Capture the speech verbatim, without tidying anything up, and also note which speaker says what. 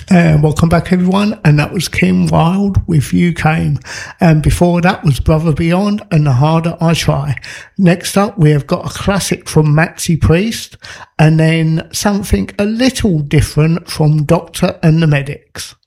Speaker 1: And welcome back, everyone. And that was Kim Wilde with You Came. And before that was Brother Beyond and The Harder I Try. Next up, we have got a classic from Maxi Priest, and then something a little different from Doctor and the Medics.